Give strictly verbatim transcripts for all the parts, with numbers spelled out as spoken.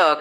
TikTok.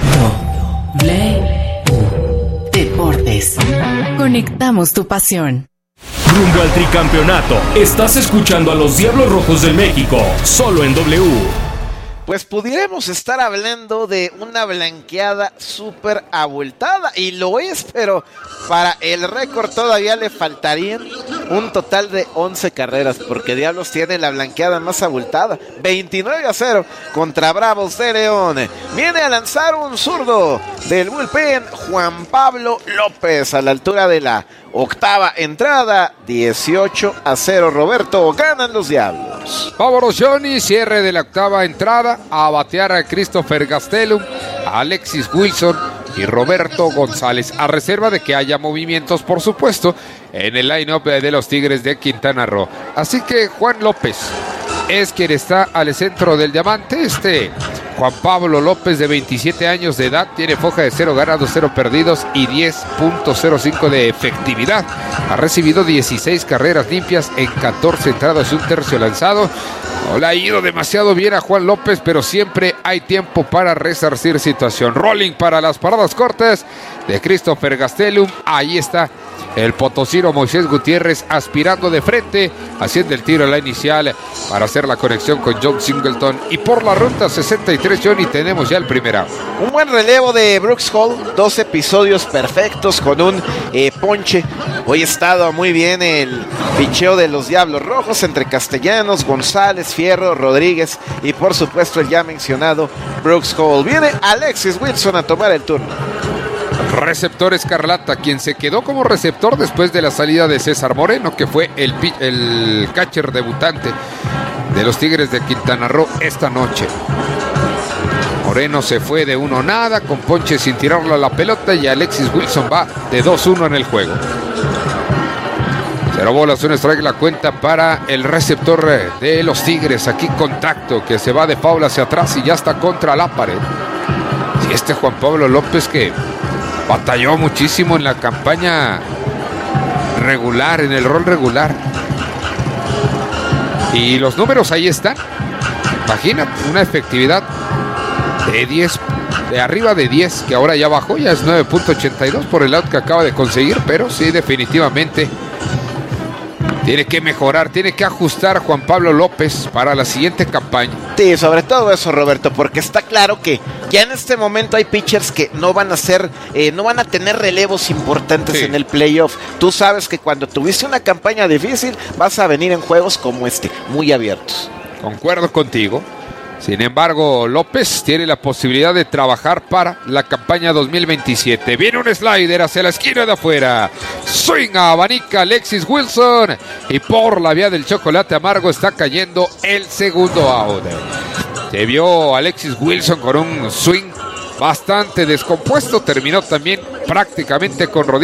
W Deportes. Conectamos tu pasión. Rumbo al tricampeonato. Estás escuchando a los Diablos Rojos del México, solo en W. Pues pudiéramos estar hablando de una blanqueada súper abultada, y lo es, pero para el récord todavía le faltarían un total de once carreras, porque Diablos tiene la blanqueada más abultada, veintinueve a cero contra Bravos de León. Viene a lanzar un zurdo del bullpen, Juan Pablo López, a la altura de la octava entrada, dieciocho a cero. Roberto, ganan los Diablos. Vámonos, Johnny, cierre de la octava entrada, a batear a Christopher Gastelum, a Alexis Wilson y Roberto González, a reserva de que haya movimientos, por supuesto, en el line-up de los Tigres de Quintana Roo. Así que Juan López es quien está al centro del diamante. Este Juan Pablo López, de veintisiete años de edad, tiene foja de cero ganados, cero perdidos y diez punto cero cinco de efectividad. Ha recibido dieciséis carreras limpias en catorce entradas y un tercio lanzado. No le ha ido demasiado bien a Juan López, pero siempre hay tiempo para resarcir situación. Rolling para las paradas cortas de Christopher Gastelum. Ahí está el potosino Moisés Gutiérrez aspirando de frente, haciendo el tiro a la inicial para hacer la conexión con John Singleton. Y por la ruta sesenta y tres, Johnny, tenemos ya el primer out. Un buen relevo de Brooks Hall, dos episodios perfectos con un eh, ponche. Hoy ha estado muy bien el picheo de los Diablos Rojos entre Castellanos, González, Fierro, Rodríguez y por supuesto el ya mencionado Brooks Hall. Viene Alexis Wilson a tomar el turno. Receptor Escarlata, quien se quedó como receptor después de la salida de César Moreno, que fue el, el catcher debutante de los Tigres de Quintana Roo esta noche. Moreno se fue de uno nada, con ponche sin tirarle a la pelota, y Alexis Wilson va de dos uno en el juego. Cero bolas, un strike la cuenta para el receptor de los Tigres. Aquí contacto que se va de foul hacia atrás y ya está contra la pared. Y este Juan Pablo López, que batalló muchísimo en la campaña regular, en el rol regular. Y los números ahí están. Imagínate, una efectividad de diez, de arriba de diez, que ahora ya bajó, ya es nueve punto ochenta y dos por el out que acaba de conseguir, pero sí, definitivamente tiene que mejorar, tiene que ajustar Juan Pablo López para la siguiente campaña. Sí, sobre todo eso, Roberto, porque está claro que ya en este momento hay pitchers que no van a ser, eh, no van a tener relevos importantes sí. en el playoff. Tú sabes que cuando tuviste una campaña difícil, vas a venir en juegos como este, muy abiertos. Concuerdo contigo. Sin embargo, López tiene la posibilidad de trabajar para la campaña dos mil veintisiete. Viene un slider hacia la esquina de afuera. Swing, abanica Alexis Wilson. Y por la vía del chocolate amargo está cayendo el segundo out. Se vio Alexis Wilson con un swing bastante descompuesto. Terminó también prácticamente con rodillas.